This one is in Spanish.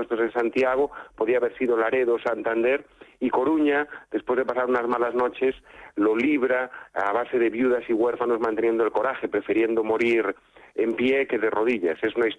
puestos en Santiago, podía haber sido Laredo, Santander, y Coruña, después de pasar unas malas noches, lo libra a base de viudas y huérfanos manteniendo el coraje, prefiriendo morir en pie que de rodillas. Es una